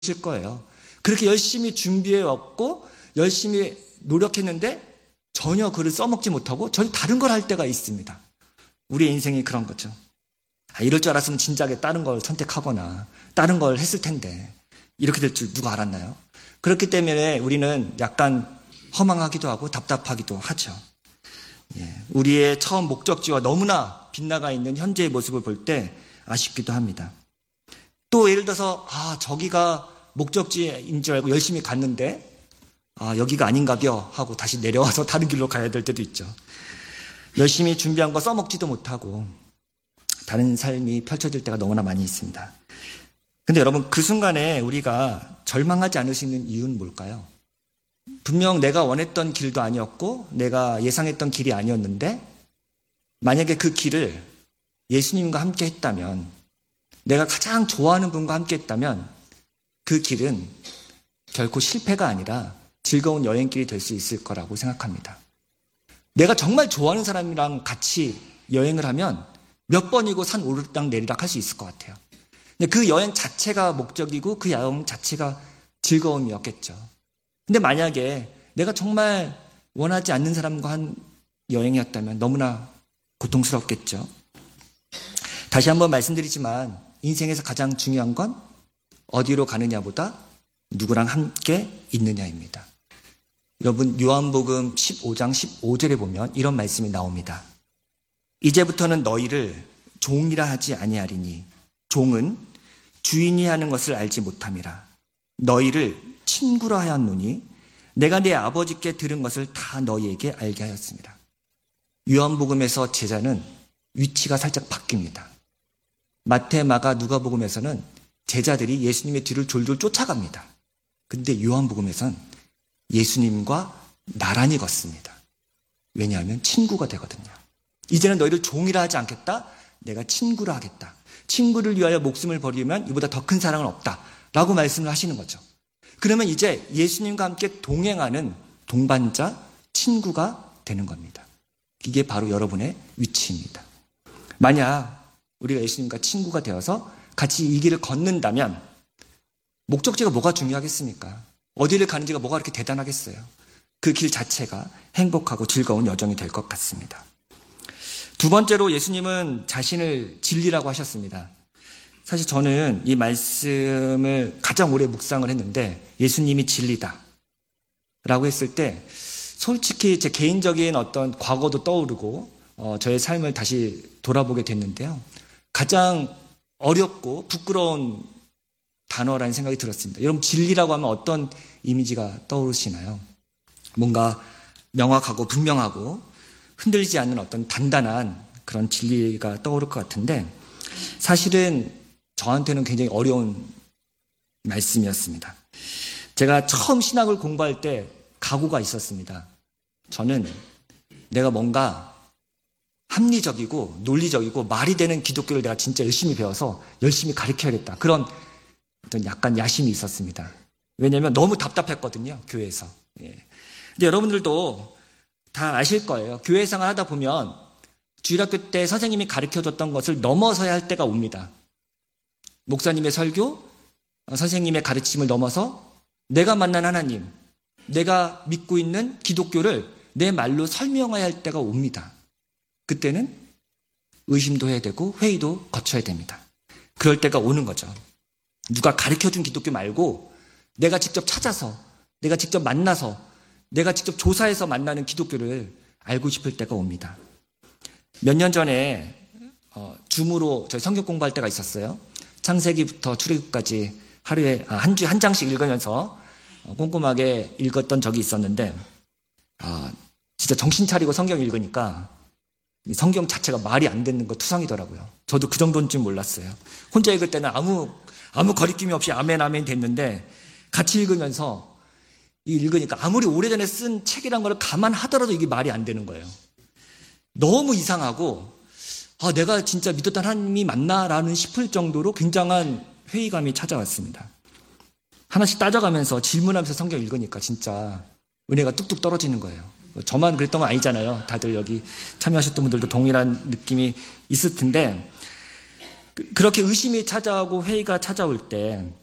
그러실 거예요. 그렇게 열심히 준비해 왔고 열심히 노력했는데 전혀 글을 써먹지 못하고 전혀 다른 걸 할 때가 있습니다. 우리의 인생이 그런 거죠. 이럴 줄 알았으면 진작에 다른 걸 선택하거나 다른 걸 했을 텐데 이렇게 될 줄 누가 알았나요? 그렇기 때문에 우리는 약간 허망하기도 하고 답답하기도 하죠. 우리의 처음 목적지와 너무나 빗나가 있는 현재의 모습을 볼 때 아쉽기도 합니다. 또 예를 들어서 저기가 목적지인 줄 알고 열심히 갔는데 여기가 아닌가벼 하고 다시 내려와서 다른 길로 가야 될 때도 있죠. 열심히 준비한 거 써먹지도 못하고 다른 삶이 펼쳐질 때가 너무나 많이 있습니다. 근데 여러분, 그 순간에 우리가 절망하지 않을 수 있는 이유는 뭘까요? 분명 내가 원했던 길도 아니었고 내가 예상했던 길이 아니었는데 만약에 그 길을 예수님과 함께 했다면, 내가 가장 좋아하는 분과 함께 했다면 그 길은 결코 실패가 아니라 즐거운 여행길이 될 수 있을 거라고 생각합니다. 내가 정말 좋아하는 사람이랑 같이 여행을 하면 몇 번이고 산 오르락 내리락 할 수 있을 것 같아요. 근데 그 여행 자체가 목적이고 그 여행 자체가 즐거움이었겠죠. 근데 만약에 내가 정말 원하지 않는 사람과 한 여행이었다면 너무나 고통스럽겠죠. 다시 한번 말씀드리지만 인생에서 가장 중요한 건 어디로 가느냐보다 누구랑 함께 있느냐입니다. 여러분, 요한복음 15장 15절에 보면 이런 말씀이 나옵니다. 이제부터는 너희를 종이라 하지 아니하리니 종은 주인이 하는 것을 알지 못함이라. 너희를 친구라 하였노니 내가 내 아버지께 들은 것을 다 너희에게 알게 하였습니다. 요한복음에서 제자는 위치가 살짝 바뀝니다. 마태, 마가, 누가복음에서는 제자들이 예수님의 뒤를 졸졸 쫓아갑니다. 근데 요한복음에서는 예수님과 나란히 걷습니다. 왜냐하면 친구가 되거든요. 이제는 너희를 종이라 하지 않겠다. 내가 친구라 하겠다. 친구를 위하여 목숨을 버리면 이보다 더 큰 사랑은 없다 라고 말씀을 하시는 거죠. 그러면 이제 예수님과 함께 동행하는 동반자, 친구가 되는 겁니다. 이게 바로 여러분의 위치입니다. 만약 우리가 예수님과 친구가 되어서 같이 이 길을 걷는다면 목적지가 뭐가 중요하겠습니까? 어디를 가는지가 뭐가 그렇게 대단하겠어요? 그 길 자체가 행복하고 즐거운 여정이 될 것 같습니다. 두 번째로 예수님은 자신을 진리라고 하셨습니다. 사실 저는 이 말씀을 가장 오래 묵상을 했는데, 예수님이 진리다 라고 했을 때 솔직히 제 개인적인 어떤 과거도 떠오르고 저의 삶을 다시 돌아보게 됐는데요. 가장 어렵고 부끄러운 단어라는 생각이 들었습니다. 여러분, 진리라고 하면 어떤 이미지가 떠오르시나요? 뭔가 명확하고 분명하고 흔들리지 않는 어떤 단단한 그런 진리가 떠오를 것 같은데, 사실은 저한테는 굉장히 어려운 말씀이었습니다. 제가 처음 신학을 공부할 때 각오가 있었습니다. 저는 내가 뭔가 합리적이고 논리적이고 말이 되는 기독교를 내가 진짜 열심히 배워서 열심히 가르쳐야겠다. 그런 어떤 약간 야심이 있었습니다. 왜냐하면 너무 답답했거든요, 교회에서. 근데 여러분들도 다 아실 거예요. 교회 생활 하다 보면 주일학교 때 선생님이 가르쳐줬던 것을 넘어서야 할 때가 옵니다. 목사님의 설교, 선생님의 가르침을 넘어서 내가 만난 하나님, 내가 믿고 있는 기독교를 내 말로 설명해야 할 때가 옵니다. 그때는 의심도 해야 되고 회의도 거쳐야 됩니다. 그럴 때가 오는 거죠. 누가 가르쳐준 기독교 말고 내가 직접 찾아서, 내가 직접 만나서, 내가 직접 조사해서 만나는 기독교를 알고 싶을 때가 옵니다. 몇 년 전에 줌으로 저희 성경 공부할 때가 있었어요. 창세기부터 출애굽까지 하루에 한 주에 한 장씩 읽으면서 꼼꼼하게 읽었던 적이 있었는데, 진짜 정신 차리고 성경 읽으니까 성경 자체가 말이 안 되는 거 투성이더라고요. 저도 그 정도인 줄 몰랐어요. 혼자 읽을 때는 아무 거리낌이 없이 아멘 아멘 됐는데, 같이 읽으면서 읽으니까 아무리 오래전에 쓴 책이란 걸 감안하더라도 이게 말이 안 되는 거예요. 너무 이상하고 내가 진짜 믿었던 하나님이 맞나라는 싶을 정도로 굉장한 회의감이 찾아왔습니다. 하나씩 따져가면서 질문하면서 성경 읽으니까 진짜 은혜가 뚝뚝 떨어지는 거예요. 저만 그랬던 건 아니잖아요. 다들 여기 참여하셨던 분들도 동일한 느낌이 있을 텐데, 그렇게 의심이 찾아오고 회의가 찾아올 때